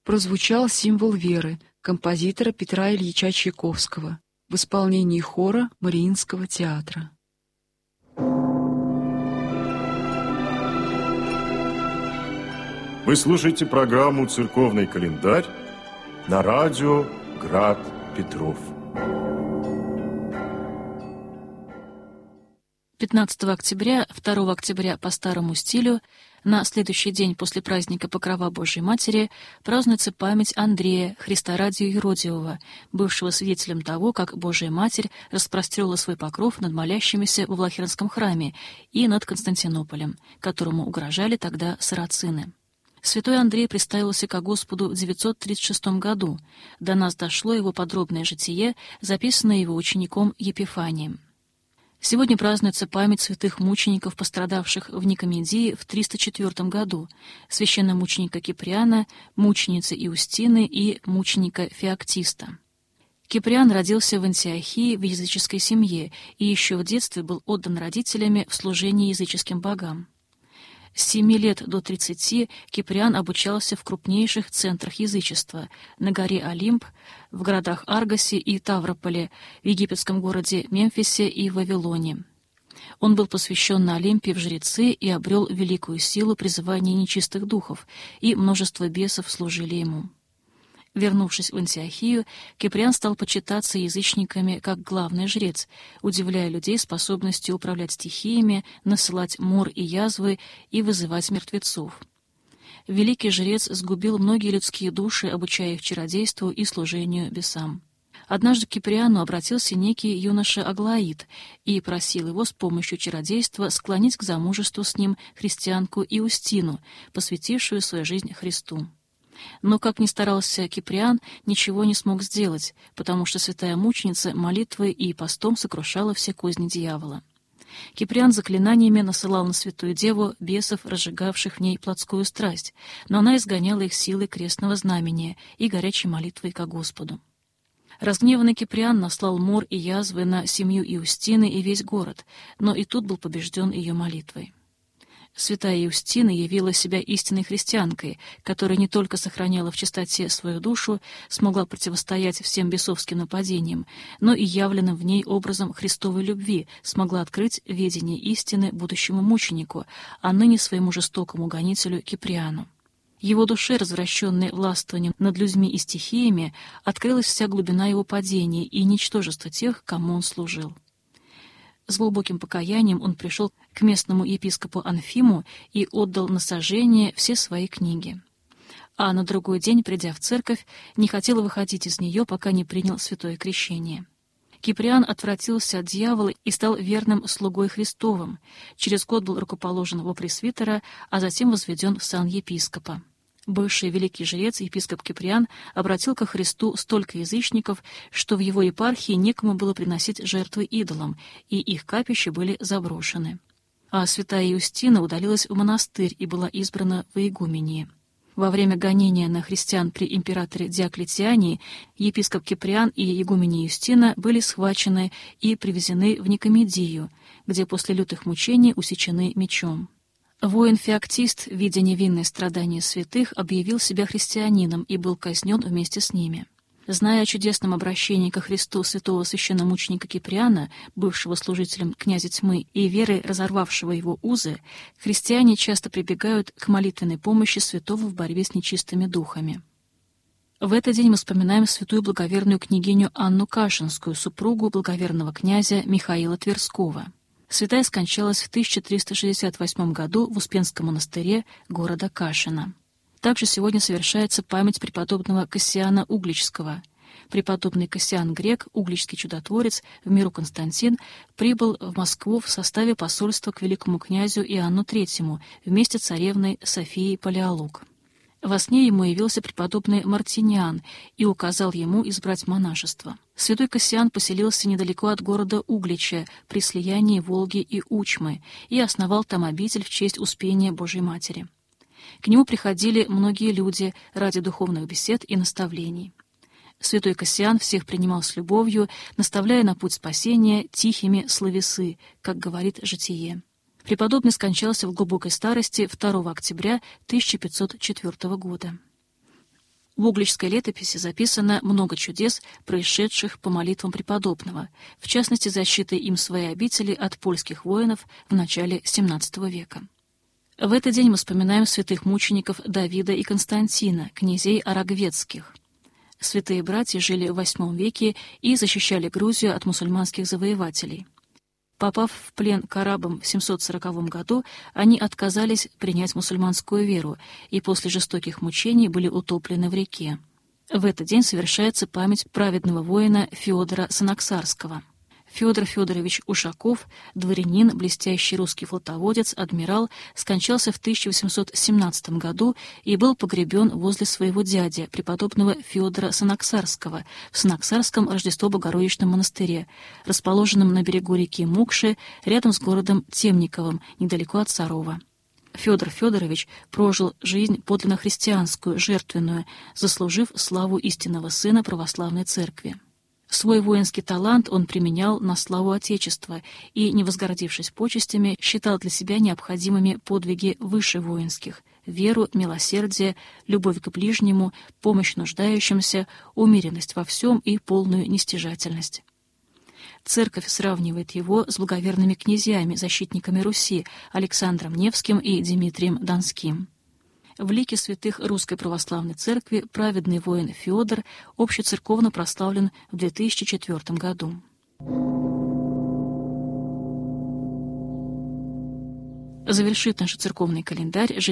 прозвучал символ веры композитора Петра Ильича Чайковского в исполнении хора Мариинского театра. Вы слушаете программу «Церковный календарь» на радио «Град Петров». 15 октября, 2 октября по старому стилю, на следующий день после праздника Покрова Божией Матери, празднуется память Андрея, Христорадию Еродиева, бывшего свидетелем того, как Божия Матерь распростерла свой покров над молящимися во Влахернском храме и над Константинополем, которому угрожали тогда сарацины. Святой Андрей представился ко Господу в 936 году. До нас дошло его подробное житие, записанное его учеником Епифанием. Сегодня празднуется память святых мучеников, пострадавших в Никомедии в 304 году, священномученика Киприана, мученицы Иустины и мученика Феоктиста. Киприан родился в Антиохии в языческой семье и еще в детстве был отдан родителями в служение языческим богам. С 7 лет до 30 Киприан обучался в крупнейших центрах язычества — на горе Олимп, в городах Аргосе и Таврополе, в египетском городе Мемфисе и Вавилоне. Он был посвящен на Олимпе в жрецы и обрел великую силу призывания нечистых духов, и множество бесов служили ему. Вернувшись в Антиохию, Киприан стал почитаться язычниками как главный жрец, удивляя людей способностью управлять стихиями, насылать мор и язвы и вызывать мертвецов. Великий жрец сгубил многие людские души, обучая их чародейству и служению бесам. Однажды к Киприану обратился некий юноша Аглаид и просил его с помощью чародейства склонить к замужеству с ним христианку Иустину, посвятившую свою жизнь Христу. Но, как ни старался Киприан, ничего не смог сделать, потому что святая мученица молитвой и постом сокрушала все козни дьявола. Киприан заклинаниями насылал на святую деву бесов, разжигавших в ней плотскую страсть, но она изгоняла их силой крестного знамения и горячей молитвой ко Господу. Разгневанный Киприан наслал мор и язвы на семью Иустины и весь город, но и тут был побежден ее молитвой. Святая Иустина явила себя истинной христианкой, которая не только сохраняла в чистоте свою душу, смогла противостоять всем бесовским нападениям, но и явленным в ней образом Христовой любви смогла открыть ведение истины будущему мученику, а ныне своему жестокому гонителю Киприану. Его душе, развращенной властвованием над людьми и стихиями, открылась вся глубина его падения и ничтожество тех, кому он служил. С глубоким покаянием он пришел к местному епископу Анфиму и отдал на сожжение все свои книги. А на другой день, придя в церковь, не хотел выходить из нее, пока не принял святое крещение. Киприан отвратился от дьявола и стал верным слугой Христовым. Через год был рукоположен во пресвитера, а затем возведен в сан епископа. Бывший великий жрец, епископ Киприан, обратил ко Христу столько язычников, что в его епархии некому было приносить жертвы идолам, и их капища были заброшены. А святая Иустина удалилась в монастырь и была избрана во игумении. Во время гонения на христиан при императоре Диоклетиане епископ Киприан и игуменья Иустина были схвачены и привезены в Никомедию, где после лютых мучений усечены мечом. Воин Феоктист, видя невинные страдания святых, объявил себя христианином и был казнен вместе с ними. Зная о чудесном обращении ко Христу святого священномученика Киприана, бывшего служителем князя тьмы, и верой разорвавшего его узы, христиане часто прибегают к молитвенной помощи святого в борьбе с нечистыми духами. В этот день мы вспоминаем святую благоверную княгиню Анну Кашинскую, супругу благоверного князя Михаила Тверского. Святая скончалась в 1368 году в Успенском монастыре города Кашина. Также сегодня совершается память преподобного Кассиана Угличского. Преподобный Кассиан Грек, угличский чудотворец, в миру Константин, прибыл в Москву в составе посольства к великому князю Иоанну III вместе с царевной Софией Палеолог. Во сне ему явился преподобный Мартиниан и указал ему избрать монашество. Святой Кассиан поселился недалеко от города Углича при слиянии Волги и Учмы и основал там обитель в честь Успения Божией Матери. К нему приходили многие люди ради духовных бесед и наставлений. Святой Кассиан всех принимал с любовью, наставляя на путь спасения тихими словесы, как говорит житие. Преподобный скончался в глубокой старости 2 октября 1504 года. В угличской летописи записано много чудес, происшедших по молитвам преподобного, в частности, защитой им своей обители от польских воинов в начале XVII века. В этот день мы вспоминаем святых мучеников Давида и Константина, князей арагвецких. Святые братья жили в VIII веке и защищали Грузию от мусульманских завоевателей. Попав в плен к арабам в 740 году, они отказались принять мусульманскую веру и после жестоких мучений были утоплены в реке. В этот день совершается память праведного воина Феодора Санаксарского. Федор Федорович Ушаков, дворянин, блестящий русский флотоводец, адмирал, скончался в 1817 году и был погребен возле своего дяди, преподобного Федора Санаксарского, в Санаксарском Рождество-Богородичном монастыре, расположенном на берегу реки Мукши, рядом с городом Темниковым, недалеко от Сарова. Федор Федорович прожил жизнь подлинно христианскую, жертвенную, заслужив славу истинного сына православной церкви. Свой воинский талант он применял на славу Отечества и, не возгордившись почестями, считал для себя необходимыми подвиги выше воинских — веру, милосердие, любовь к ближнему, помощь нуждающимся, умеренность во всем и полную нестяжательность. Церковь сравнивает его с благоверными князьями, защитниками Руси, Александром Невским и Дмитрием Донским. В лике святых Русской Православной Церкви праведный воин Феодор общецерковно прославлен в 2004 году. Завершит наш церковный календарь